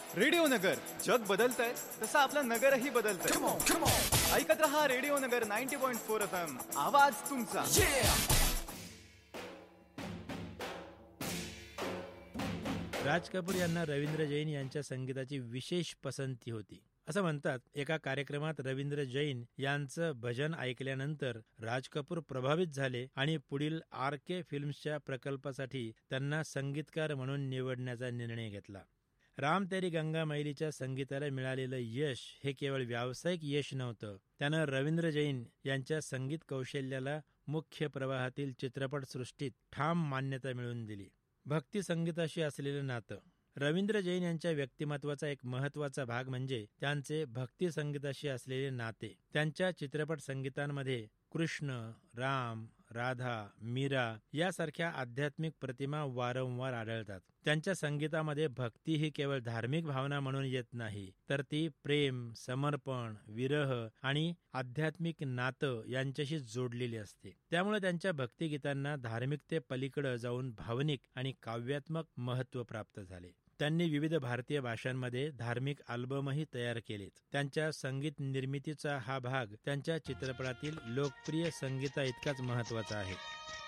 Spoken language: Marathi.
रेडिओ नगर जग बदलतंय तसं आपलं नगरही बदलतंय. ऐकत रहा रेडिओ नगर 90.4 FM. आवाज तुमचा. राज कपूर यांना रवींद्र जैन यांच्या संगीताची विशेष पसंती होती. असं म्हणतात, एका कार्यक्रमात रवींद्र जैन यांचं भजन ऐकल्यानंतर राज कपूर प्रभावित झाले आणि पुढील RK फिल्म्सच्या प्रकल्पासाठी त्यांना संगीतकार म्हणून निवडण्याचा निर्णय घेतला. राम तेरी गंगा मैलीच्या संगीताला मिळालेलं यश हे केवळ व्यावसायिक यश नव्हतं. त्यानं रवींद्र जैन यांच्या संगीत कौशल्याला मुख्य प्रवाहातील चित्रपटसृष्टीत ठाम मान्यता मिळवून दिली. भक्ती संगीताशी असलेलं नातं. रवींद्र जैन यांच्या व्यक्तिमत्वाचा एक महत्वाचा भाग म्हणजे त्यांचे भक्ती संगीताशी असलेले नाते. त्यांच्या चित्रपट संगीतांमध्ये कृष्ण, राम, राधा, मीरा यासारख्या आध्यात्मिक प्रतिमा वारंवार आढळतात. त्यांच्या संगीतामध्ये भक्ती ही केवळ धार्मिक भावना म्हणून येत नाही, तर ती प्रेम, समर्पण, विरह आणि आध्यात्मिक नातं यांच्याशी जोडलेली असते. त्यामुळे त्यांच्या भक्तिगीतांना धार्मिकते पलीकडे जाऊन भावनिक आणि काव्यात्मक महत्त्व प्राप्त झाले. त्यांनी विविध भारतीय भाषांमध्ये धार्मिक अल्बमही तयार केलेत. त्यांच्या संगीत निर्मितीचा हा भाग त्यांच्या चित्रपटातील लोकप्रिय संगीता इतकाच महत्वाचा आहे.